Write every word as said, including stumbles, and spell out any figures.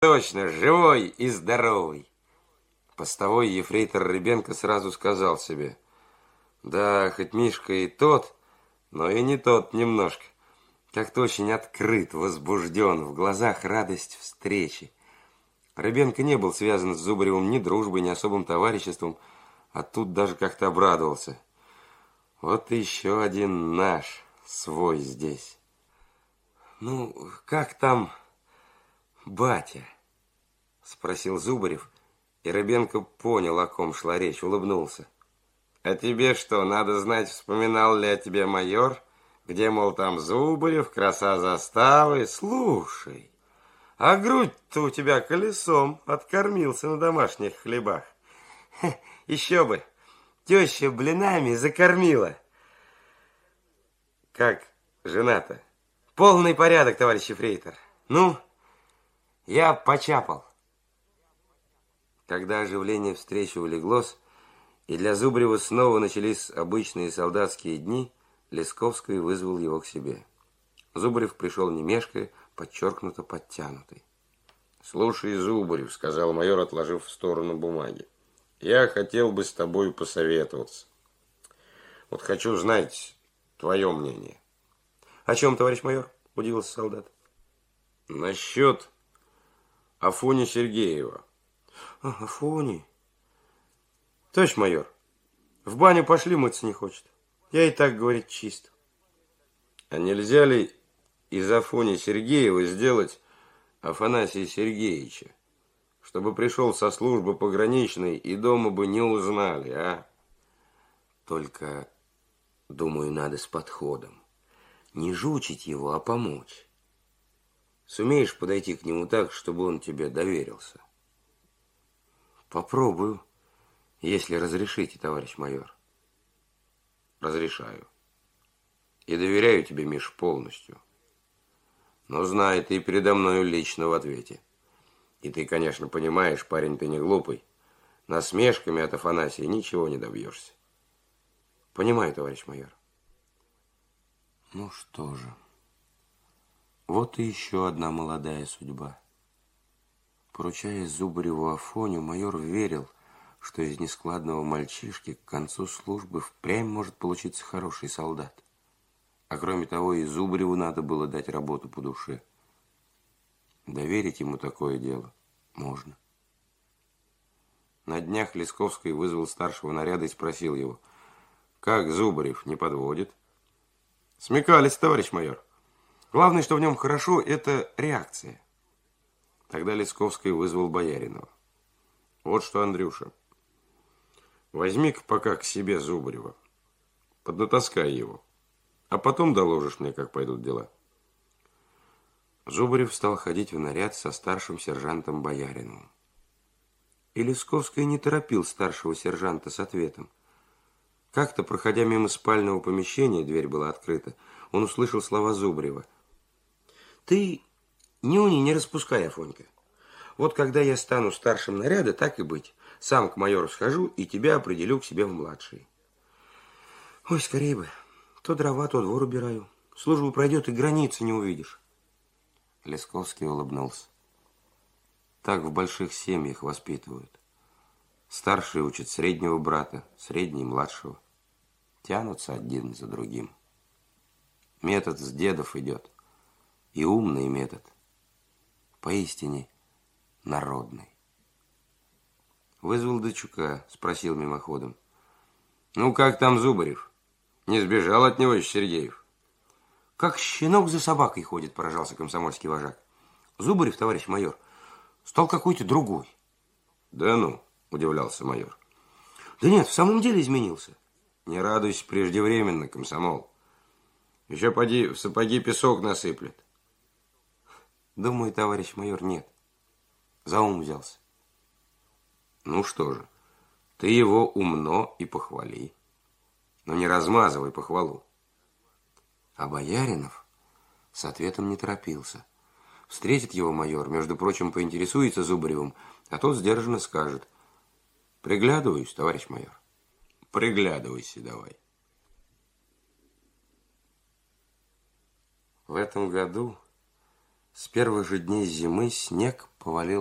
Точно, живой и здоровый. Постовой ефрейтор Рыбенко сразу сказал себе: да, хоть Мишка и тот, но и не тот немножко. Как-то очень открыт, возбужден, в глазах радость встречи. Рыбенко не был связан с Зубаревым ни дружбой, ни особым товариществом, а тут даже как-то обрадовался. Вот еще один наш, свой здесь. Ну, как там батя? Спросил Зубарев, и Рыбенко понял, о ком шла речь, улыбнулся. А тебе что, надо знать, вспоминал ли о тебе майор? Где, мол, там Зубарев, краса заставы? Слушай, а грудь-то у тебя колесом, откормился на домашних хлебах. Хе, еще бы, теща блинами закормила. Как жена-то? Полный порядок, товарищ ефрейтор. Ну, я почапал. Когда оживление встречи улеглось, и для Зубарева снова начались обычные солдатские дни, Лесковский вызвал его к себе. Зубарев пришел не мешкая, подчеркнуто подтянутый. «Слушай, Зубарев», — сказал майор, отложив в сторону бумаги, — «я хотел бы с тобой посоветоваться. Вот хочу знать твое мнение». «О чем, товарищ майор?» — удивился солдат. «Насчет Афони Сергеева». А, Афони. Товарищ майор, в баню пошли, мыться не хочет. Я и так, говорит, чист. А нельзя ли из Афони Сергеева сделать Афанасия Сергеевича, чтобы пришел со службы пограничной и дома бы не узнали, а? Только, думаю, надо с подходом. Не жучить его, а помочь. Сумеешь подойти к нему так, чтобы он тебе доверился? Попробую, если разрешите, товарищ майор. Разрешаю. И доверяю тебе, Миш, полностью. Но знай, ты передо мною лично в ответе. И ты, конечно, понимаешь, парень, ты не глупый. Насмешками от Афанасия ничего не добьешься. Понимаю, товарищ майор. Ну что же, вот и еще одна молодая судьба. Поручая Зубареву Афоню, майор верил, что из нескладного мальчишки к концу службы впрямь может получиться хороший солдат. А кроме того, и Зубареву надо было дать работу по душе. Доверить ему такое дело можно. На днях Лесковский вызвал старшего наряда и спросил его: «Как Зубарев, не подводит?» «Смекались, товарищ майор. Главное, что в нем хорошо, это реакция». Тогда Лесковский вызвал Бояринова. «Вот что, Андрюша, возьми-ка пока к себе Зубарева, поднатаскай его, а потом доложишь мне, как пойдут дела». Зубарев стал ходить в наряд со старшим сержантом Бояриновым. И Лесковский не торопил старшего сержанта с ответом. Как-то, проходя мимо спального помещения, дверь была открыта, он услышал слова Зубарева. «Ты нюни не распускай, Афонька. Вот когда я стану старшим наряда, так и быть. Сам к майору схожу и тебя определю к себе в младшие». «Ой, скорее бы. То дрова, то двор убираю. Служба пройдет, и границы не увидишь». Лесковский улыбнулся. Так в больших семьях воспитывают. Старший учит среднего брата, средний младшего. Тянутся один за другим. Метод с дедов идет. И умный метод. Поистине народный. Вызвал Дачука, спросил мимоходом: «Ну, как там Зубарев? Не сбежал от него еще Сергеев?» «Как щенок за собакой ходит», поражался комсомольский вожак. «Зубарев, товарищ майор, стал какой-то другой». «Да ну», удивлялся майор. «Да нет, в самом деле изменился». «Не радуйся преждевременно, комсомол. Еще поди в сапоги песок насыплет». «Думаю, товарищ майор, нет. За ум взялся». «Ну что же, ты его умно и похвали. Но не размазывай похвалу». А Бояринов с ответом не торопился. Встретит его майор, между прочим, поинтересуется Зубаревым, а тот сдержанно скажет: «Приглядываюсь, товарищ майор». «Приглядывайся давай». В этом году с первых же дней зимы снег повалил